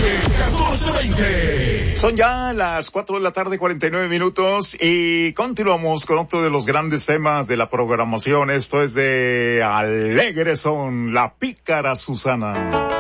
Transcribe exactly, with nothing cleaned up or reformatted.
catorce veinte. Son ya las cuatro de la tarde, cuarenta y nueve minutos, y continuamos con otro de los grandes temas de la programación. Esto es de Alegre Son, la pícara Susana.